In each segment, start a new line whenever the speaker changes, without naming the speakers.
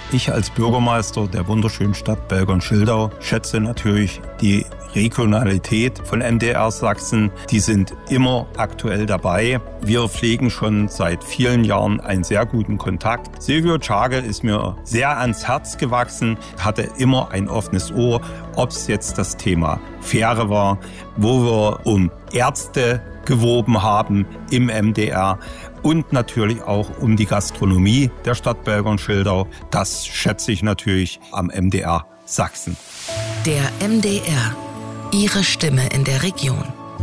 Ich als Bürgermeister der wunderschönen Stadt Belgern-Schildau schätze natürlich die Regionalität von MDR Sachsen. Die sind immer aktuell dabei. Wir pflegen schon seit vielen Jahren einen sehr guten Kontakt. Silvio Czagel ist mir sehr ans Herz gewachsen, hatte immer ein offenes Ohr, ob es jetzt das Thema Fähre war, wo wir um Ärzte geworben haben im MDR und natürlich auch um die Gastronomie der Stadt Belgern-Schildau. Das schätze ich natürlich am MDR Sachsen.
Der MDR, Ihre Stimme in der Region.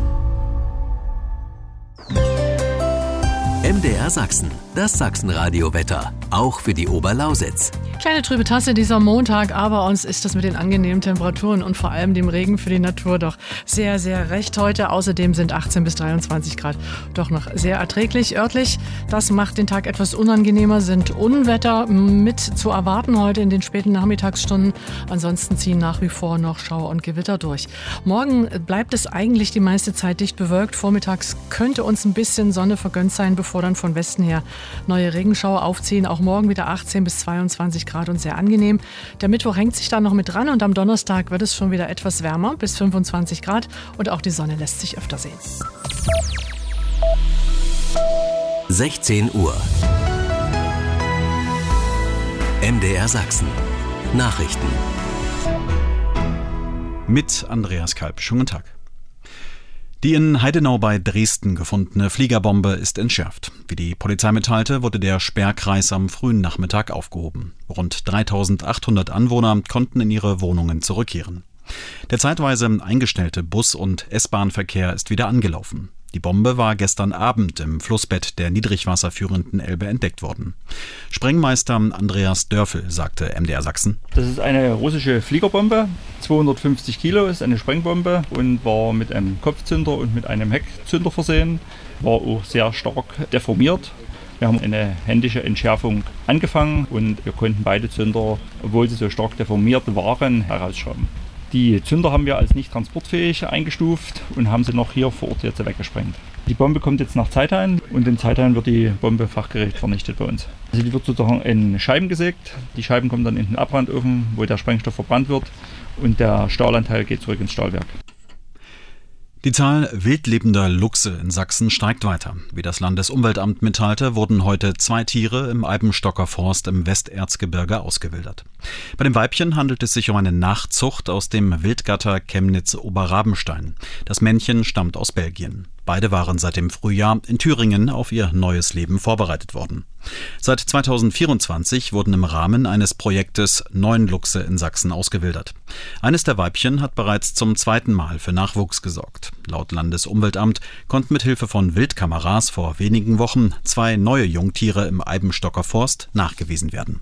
MDR Sachsen, das Sachsenradio-Wetter, auch für die Oberlausitz.
Kleine trübe Tasse dieser Montag, aber uns ist das mit den angenehmen Temperaturen und vor allem dem Regen für die Natur doch sehr, sehr recht heute. Außerdem sind 18 bis 23 Grad doch noch sehr erträglich örtlich. Das macht den Tag etwas unangenehmer, sind Unwetter mit zu erwarten heute in den späten Nachmittagsstunden. Ansonsten ziehen nach wie vor noch Schauer und Gewitter durch. Morgen bleibt es eigentlich die meiste Zeit dicht bewölkt. Vormittags könnte uns ein bisschen Sonne vergönnt sein, bevor dann von Westen her neue Regenschauer aufziehen. Auch morgen wieder 18 bis 22 Grad und sehr angenehm. Der Mittwoch hängt sich da noch mit dran und am Donnerstag wird es schon wieder etwas wärmer, bis 25 Grad und auch die Sonne lässt sich öfter sehen.
16 Uhr. MDR Sachsen. Nachrichten.
Mit Andreas Kalb. Schönen guten Tag. Die in Heidenau bei Dresden gefundene Fliegerbombe ist entschärft. Wie die Polizei mitteilte, wurde der Sperrkreis am frühen Nachmittag aufgehoben. Rund 3.800 Anwohner konnten in ihre Wohnungen zurückkehren. Der zeitweise eingestellte Bus- und S-Bahn-Verkehr ist wieder angelaufen. Die Bombe war gestern Abend im Flussbett der niedrigwasserführenden Elbe entdeckt worden. Sprengmeister Andreas Dörfel sagte MDR Sachsen:
Das ist eine russische Fliegerbombe, 250 Kilo, ist eine Sprengbombe und war mit einem Kopfzünder und mit einem Heckzünder versehen, war auch sehr stark deformiert. Wir haben eine händische Entschärfung angefangen und wir konnten beide Zünder, obwohl sie so stark deformiert waren, herausschrauben. Die Zünder haben wir als nicht transportfähig eingestuft und haben sie noch hier vor Ort jetzt weggesprengt. Die Bombe kommt jetzt nach Zeithain und in Zeithain wird die Bombe fachgerecht vernichtet bei uns. Also die wird sozusagen in Scheiben gesägt. Die Scheiben kommen dann in den Abbrandofen, wo der Sprengstoff verbrannt wird und der Stahlanteil geht zurück ins Stahlwerk.
Die Zahl wildlebender Luchse in Sachsen steigt weiter. Wie das Landesumweltamt mitteilte, wurden heute 2 Tiere im Eibenstocker Forst im Westerzgebirge ausgewildert. Bei dem Weibchen handelt es sich um eine Nachzucht aus dem Wildgatter Chemnitz-Oberrabenstein. Das Männchen stammt aus Belgien. Beide waren seit dem Frühjahr in Thüringen auf ihr neues Leben vorbereitet worden. Seit 2024 wurden im Rahmen eines Projektes 9 Luchse in Sachsen ausgewildert. Eines der Weibchen hat bereits zum 2. Mal für Nachwuchs gesorgt. Laut Landesumweltamt konnten mit Hilfe von Wildkameras vor wenigen Wochen 2 neue Jungtiere im Eibenstocker Forst nachgewiesen werden.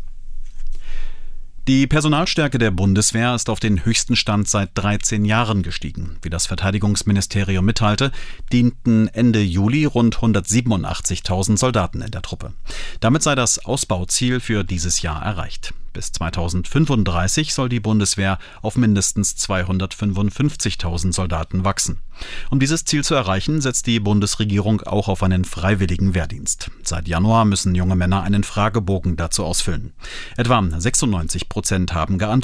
Die Personalstärke der Bundeswehr ist auf den höchsten Stand seit 13 Jahren gestiegen. Wie das Verteidigungsministerium mitteilte, dienten Ende Juli rund 187.000 Soldaten in der Truppe. Damit sei das Ausbauziel für dieses Jahr erreicht. Bis 2035 soll die Bundeswehr auf mindestens 255.000 Soldaten wachsen. Um dieses Ziel zu erreichen, setzt die Bundesregierung auch auf einen freiwilligen Wehrdienst. Seit Januar müssen junge Männer einen Fragebogen dazu ausfüllen. Etwa 96% haben geantwortet.